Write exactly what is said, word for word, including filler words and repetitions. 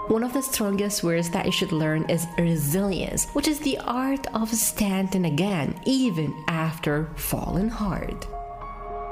One of the strongest words that you should learn is resilience, which is the art of standing again, even after falling hard.